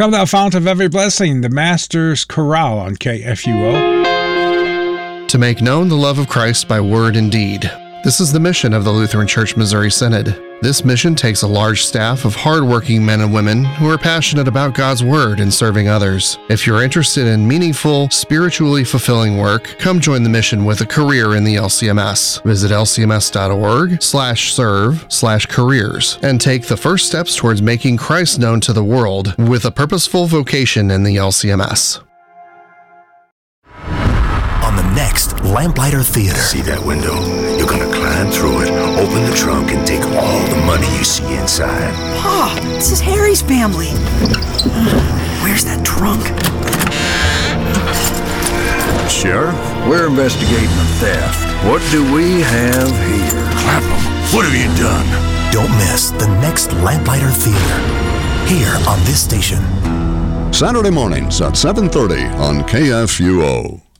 Come thou fount of every blessing, the Master's Chorale on KFUO. To make known the love of Christ by word and deed. This is the mission of the Lutheran Church Missouri Synod. This mission takes a large staff of hardworking men and women who are passionate about God's Word and serving others. If you're interested in meaningful, spiritually fulfilling work, come join the mission with a career in the LCMS. Visit lcms.org/serve/careers and take the first steps towards making Christ known to the world with a purposeful vocation in the LCMS. On the next Lamplighter Theater. See that window? You're gonna climb through it, open the trunk, and take all the money you see inside. Pa, this is Harry's family. Where's that trunk? Sheriff, we're investigating a theft. What do we have here? Clapham, what have you done? Don't miss the next Lamplighter Theater. Here on this station. Saturday mornings at 7:30 on KFUO.